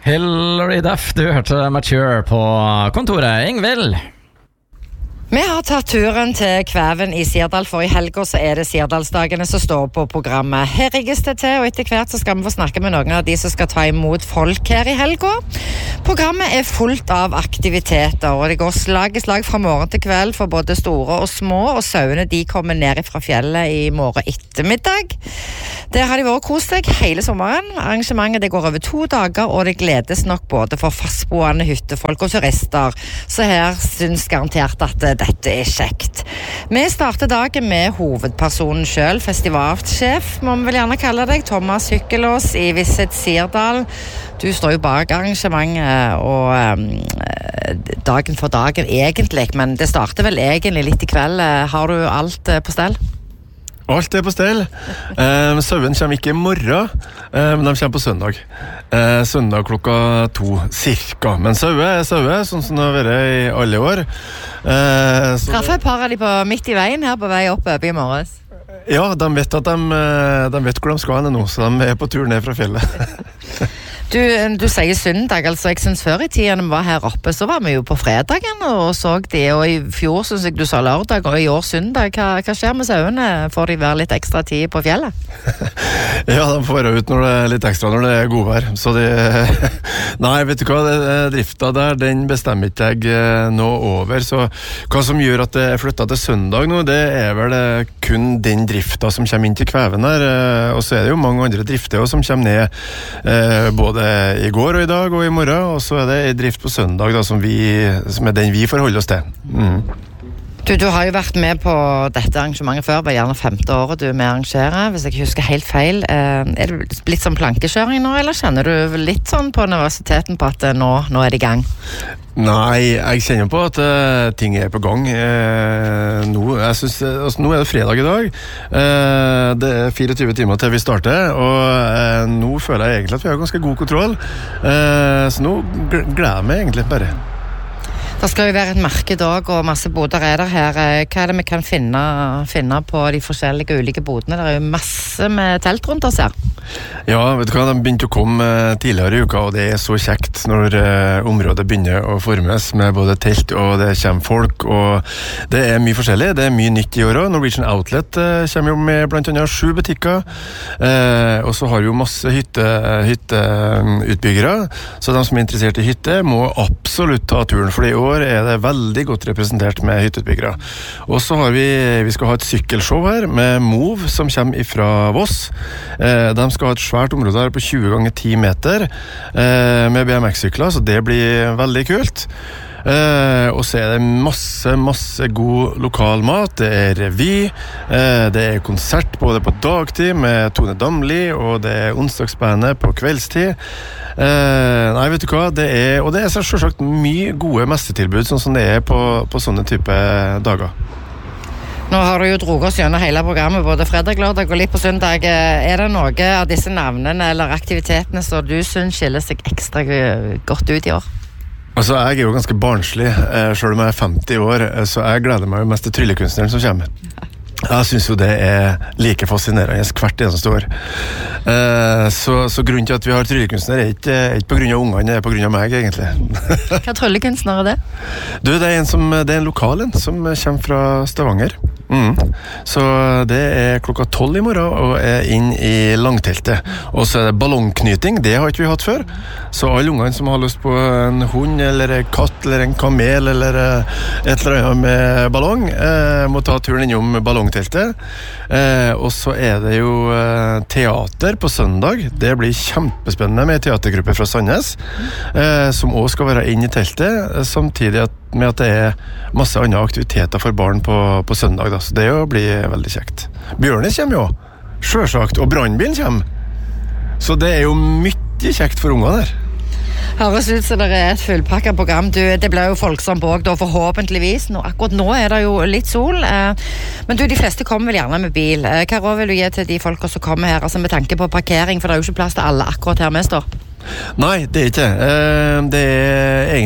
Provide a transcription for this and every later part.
Hilary Duff, du hørte Mature på kontoret. Ingvild? Vi har tatt turen til Kvæven i Sirdal, for i helga så det Sirdalsdagene som står på programmet. Her rigges det til, og etter hvert så skal vi få snakke med noen av de som skal ta imot folk her i helga. Programmet fullt av aktiviteter, og det går slag i slag fra morgen til kveld for både store og små, og sauene de kommer ned fra fjellet i morgen ettermiddag. Der har de vært kost seg hele sommeren. Arrangementet det går over 2 dager, og det gledes nok både for fastboende hyttefolk og turister. Så her synes garantert at dette kjekt. Vi starter dagen med hovedpersonen selv, festivalsjef, må vi vel gjerne kalle deg, Thomas Hykkelås i Visit Sirdal. Du står jo bak arrangementet og dagen for dagen egentlig, men det starter vel egentlig litt i kveld. Har du alt på stell? Alt på stell. Sauen kommer ikke i morgen, men de kommer på søndag. Søndag klokka 2 cirka. Men saue sånn som det har vært i alle år. Traffer et par av de på midt i veien her på vei opp i morges. Ja, de vet at de vet hvor de skal nå, så de på tur ned fra fjellet. Du sier søndag, altså jeg synes før i tiden når vi var her oppe, så var vi jo på fredagen og så de, og i fjor synes jeg du sa lørdag, og i år søndag. Hva skjer med sauene? Får de være litt ekstra tid på fjellet? Ja, de får være ut når det litt ekstra når det godvær. Så nei, vet du hva, drifta der, den bestemmer ikke jeg nå over. Så hva som gjør at det flyttet til søndag nå, det vel kun den drifta som kommer inn til Kvæven her. Og så det jo mange andre drifter som kommer ned både i går og i dag og i morgen, og så det en drift på søndag da, som den vi forholder oss til. Du har jo vært med på dette arrangementet før, var gjerne 5. året du med arrangerer, hvis jeg ikke husker helt feil. Det blitt sånn plankekjøring nå, eller kjenner du litt sånn på universiteten på at nå det i gang? Nei, jeg kjenner på at ting på gang. Nå det fredag i dag. Det 24 timer til vi starter, og nå føler jeg egentlig at vi har ganske god kontroll. Så nå gleder jeg meg egentlig bare. Det skal jo være et marked også, og masse boder der her. Hva det vi kan finne på de forskjellige ulike bodene? Det jo masse med telt rundt oss her. Ja, vet du hva, de begynte å komme tidligere i uka, og det så kjekt når området begynner å formes med både telt og det kommer folk, og det mye forskjellig. Det mye nytt i år også. Norwegian Outlet kommer jo med blant annet 7 butikker, og så har vi jo masse hytteutbyggere, så de som interessert i hytte må absolutt ta turen, for i år det veldig godt representert med hytteutbyggere. Og så har vi skal ha et sykkelshow her med Move som kommer fra Voss. De skal ha et svært område her på 20 ganger 10 meter med BMX-sykler, så det blir veldig kult. Og så det masse god lokal mat. Det revy, det konsert både på dagtid med Tone Damli, og det onsdagsbandet på kveldstid. Nei, vet du hva, og det selvsagt mye gode messetilbud, sånn som det på sånne type dager. Nå har du jo droget oss gjennom hele programmet, både fredag, lørdag og litt på søndag. Det noe av disse navnene eller aktivitetene som du synes skiller seg ekstra godt ut i år? Altså, jeg jo ganske barnslig, selv om jeg 50 år, så jeg gleder meg jo mest til tryllekunstneren som kommer. Jeg synes jo det like fascinerende hvert eneste år. Så grunnen til at vi har tryllekunstner ikke på grunn av ungene, det på grunn av meg egentlig. Hva tryllekunstner det? Du, det en lokal som kommer fra Stavanger. Så det klokka 12 i morgen og inn i langteltet. Og så det ballongknyting, det har ikke vi hatt før. Så alle ungene som har lyst på en hund eller en katt eller en kamel eller et eller annet med ballong, må ta turen innom ballongteltet. Og så det jo teater på søndag. Det blir kjempespennende med teatergruppe fra Sandnes, som også skal være inn i teltet, samtidig med at det masse andre aktiviteter for barn på søndag da. Så det blir veldig kjekt. Bjørnes kommer jo, selvsagt, og brannbilen kommer. Så det jo mye kjekt for ungene her. Høres ut som det et fullpakket program. Det blir jo folksomt også, da, forhåpentligvis. Akkurat nå det jo litt sol. Men de fleste kommer vel gjerne med bil. Hva råd vil du gi til de folka som kommer her, altså med tanke på parkering, for det jo ikke plass til alle akkurat her vi står? Nei, det ikke. Det egentlig ikke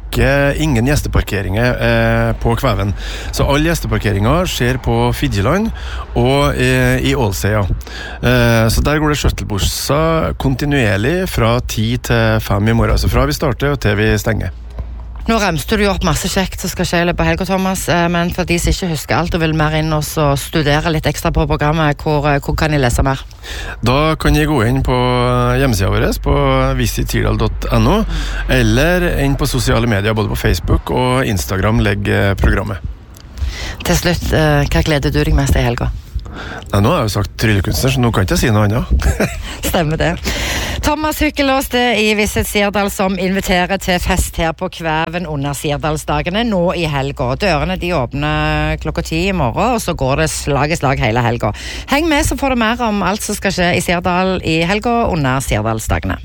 ingen gjesteparkeringer på Kvæven. Så alle gjesteparkeringer skjer på Fidjeland og i Ålseia. Så der går det shuttlebusser kontinuerlig fra 10 til 5 i morgen, så fra vi starter og til vi stenger. Nå remste du jo opp masse kjekt som skal skje i løpet av helga, Thomas, men for de som ikke husker alt og vil mer inn og studere litt ekstra på programmet, hvor kan de lese mer? Da kan jeg gå inn på hjemmesiden vår på visittirdal.no eller inn på sosiale medier, både på Facebook og Instagram legger programmet. Til slutt, hva gleder du deg mest i helga? Nei, nå har jeg jo sagt tryllekunstner, så nå kan jeg ikke si noe annet. Stemmer det. Thomas Hykkelås i Visit Sirdal som inviterer til fest her på Kvæven under Sirdalsdagene nå i helga. Dørene de åpner klokka 10 i morgen, og så går det slag i slag hele helga. Heng med, så får du mer om alt som skal skje i Sirdal i helga under Sirdalsdagene.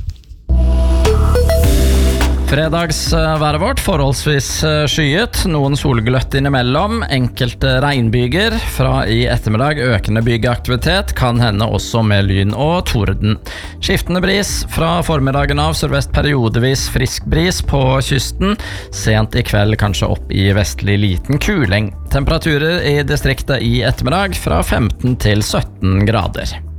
Fredagsværet vårt forholdsvis skyet, noen solgløtt innimellom, enkelte regnbyger, fra i ettermiddag økende bygeaktivitet, kan hende også med lyn og torden. Skiftende bris, fra formiddagen av sørvest periodevis frisk bris på kysten, sent i kveld kanskje opp i vestlig liten kuling. Temperaturer i distriktet i ettermiddag fra 15 til 17 grader.